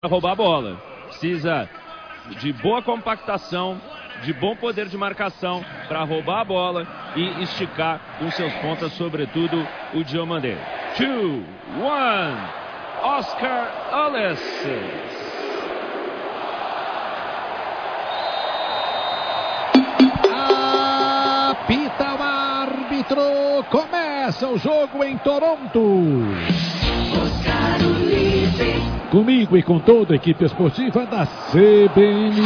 roubar a bola. Precisa de boa compactação, de bom poder de marcação para roubar a bola e esticar com seus pontas, sobretudo o Diomandé. 2, 1, Oscar Ulisses. Apita o árbitro, começa o jogo em Toronto. Oscar Ulisses. Comigo e com toda a equipe esportiva da CBN.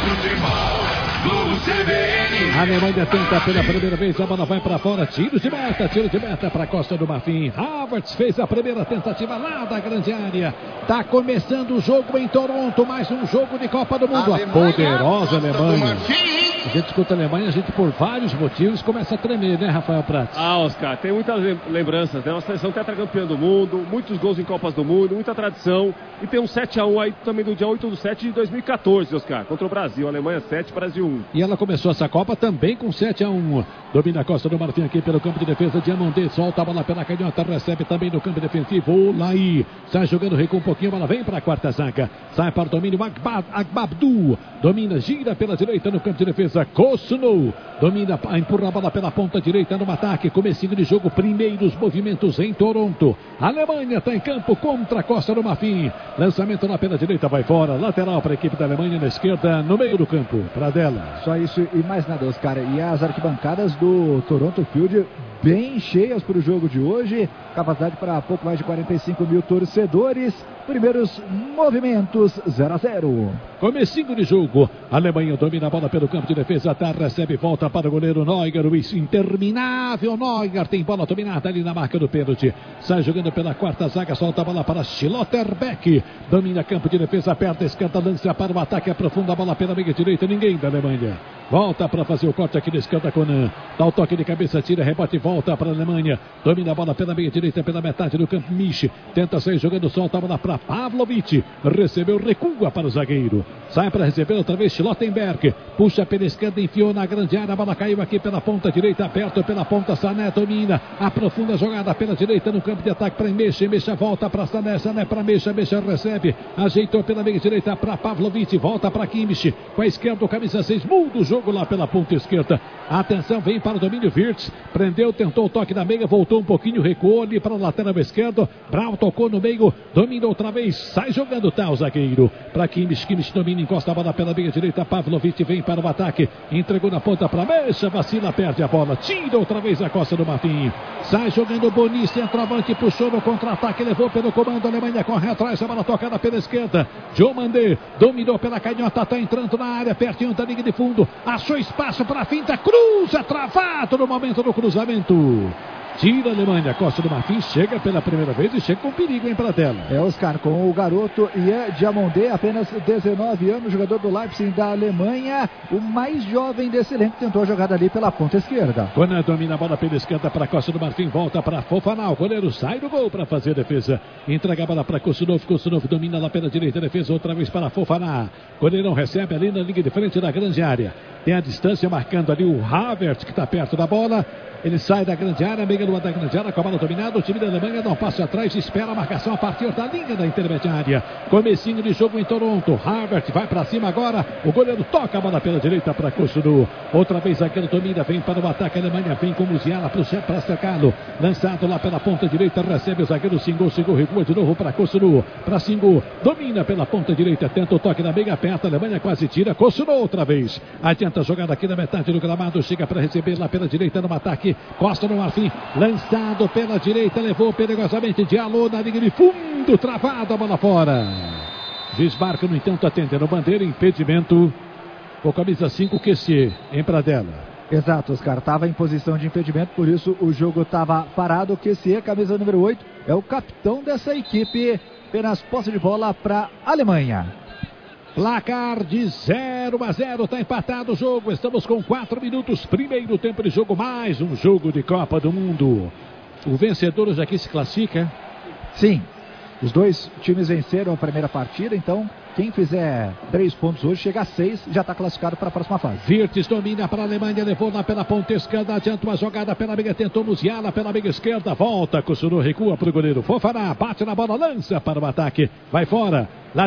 A Alemanha tenta pela primeira vez, a bola vai para fora, tiro de meta para a Costa do Marfim. Havertz fez a primeira tentativa lá da grande área. Tá começando o jogo em Toronto, mais um jogo de Copa do Mundo. Alemanha, a poderosa Costa Alemanha. A gente escuta a Alemanha, a gente por vários motivos começa a tremer, né, Rafael Prats? Oscar, tem muitas lembranças, né? Uma seleção tetracampeã do mundo, muitos gols em Copas do Mundo, muita tradição. E tem um 7-1 aí também do dia 8/7 de 2014, Oscar, contra o Brasil. Alemanha 7, Brasil 1. E ela começou essa Copa também com 7-1. Domina a Costa do Marfim aqui pelo campo de defesa. Diomandé solta a bola pela canhota, recebe também no campo defensivo. Olaí sai jogando, recua um pouquinho, a bola vem para a quarta zaga. Sai para o domínio, Agbabdu. Domina, gira pela direita no campo de defesa. Kosuno domina, empurra a bola pela ponta direita no ataque. Comecinho de jogo, primeiros movimentos em Toronto. A Alemanha está em campo contra a Costa do Marfim. Lançamento lá pela direita, vai fora. Lateral para a equipe da Alemanha, na esquerda, no meio do campo. Para dela. Só isso e mais nada, Oscar. E as arquibancadas do Toronto Field bem cheias para o jogo de hoje. Capacidade para pouco mais de 45 mil torcedores. Primeiros movimentos, 0-0. Comecinho de jogo. A Alemanha domina a bola pelo campo de defesa. Tá, recebe, volta para o goleiro Neuer. O interminável Neuer tem bola dominada ali na marca do pênalti. Sai jogando pela quarta zaga. Solta a bola para Schlotterbeck. Domina campo de defesa. Aperta a esquerda. Lança para o ataque. Aprofunda a bola pela meia direita. Ninguém da Alemanha. Volta para fazer o corte aqui na esquerda. Conan. Dá o toque de cabeça. Tira, rebote e volta para a Alemanha. Domina a bola pela meia direita. Pela metade do campo. Misch. Tenta sair jogando. Solta a bola para Pavlovic. Recebeu, recua para o zagueiro. Sai para receber outra vez Schlotterbeck. Puxa pela esquerda, enfiou na grande área. A bola caiu aqui pela ponta direita, aperta pela ponta. Sané domina. Aprofunda a jogada pela direita no campo de ataque para Mecha. Mecha volta para Sané. Sané para Mecha. Mecha recebe. Ajeitou pela meia direita para Pavlovic. Volta para Kimmich. Com a esquerda, o camisa 6. Muda o jogo lá pela ponta esquerda. Atenção, vem para o domínio Wirtz. Prendeu, tentou o toque da meia. Voltou um pouquinho, recuou ali para o lateral esquerdo. Brown tocou no meio. Domina outra vez. Sai jogando, tá o zagueiro. Para Kimmich. Kimmich domina, encosta a bola pela meia direita. Pavlovic vem para o ataque. Entregou na ponta para Mecha. Vacila, perde a bola. Tira outra vez a Costa do Marfim. Sai jogando Boni, centroavante. Puxou no contra-ataque. Levou pelo comando. A Alemanha corre atrás. A bola tocada pela esquerda. Diomandé dominou pela canhota. Está entrando na área. Pertinho da linha de fundo. Achou espaço para a finta. Cruza. Travado no momento do cruzamento. Tira a Alemanha, Costa do Marfim chega pela primeira vez e chega com perigo em Pratela. Oscar, com o garoto Ian Diomandé, apenas 19 anos, jogador do Leipzig da Alemanha, o mais jovem desse elenco, tentou a jogada ali pela ponta esquerda. Conan domina a bola pela esquerda para Costa do Marfim, volta para Fofana, o goleiro sai do gol para fazer a defesa, entrega a bola para Kosunov, Kosunov domina lá pela direita, defesa outra vez para Fofana, goleirão recebe ali na linha de frente da grande área, tem a distância marcando ali o Havertz que está perto da bola. Ele sai da grande área, meia lua da grande área, com a bola dominada. O time da Alemanha dá um passo atrás, espera a marcação a partir da linha da intermediária. Comecinho de jogo em Toronto. Havertz vai para cima agora. O goleiro toca a bola pela direita para Kosuno. Outra vez zagueiro domina, vem para o ataque. A Alemanha vem com Musiala para cercá-lo. Lançado lá pela ponta direita, recebe o zagueiro Singo, recua de novo para Kosuno. Para Singo, domina pela ponta direita, tenta o toque na meia, aperta. A Alemanha quase tira. Kosuno outra vez. Adianta a jogada aqui na metade do gramado. Chega para receber lá pela direita no ataque. Costa no Marfim, lançado pela direita, levou perigosamente Diallo na linha de fundo, travada a bola fora. Desmarca, no entanto, atendendo bandeira, impedimento. Com camisa 5, QC, em Pradella. Exato, Oscar, estava em posição de impedimento, por isso o jogo estava parado. O QC, camisa número 8, é o capitão dessa equipe. Apenas posse de bola para a Alemanha. Placar de 0-0, está empatado o jogo, estamos com 4 minutos, primeiro tempo de jogo, mais um jogo de Copa do Mundo. O vencedor hoje aqui se classifica? Sim, os dois times venceram a primeira partida, então quem fizer 3 pontos hoje, chega a 6, já está classificado para a próxima fase. Wirtz domina para a Alemanha, levou lá pela ponta esquerda, adianta uma jogada pela meia, tentou Musiala pela meia esquerda, volta, Kosuno recua para o goleiro Fofana, bate na bola, lança para o ataque, vai fora.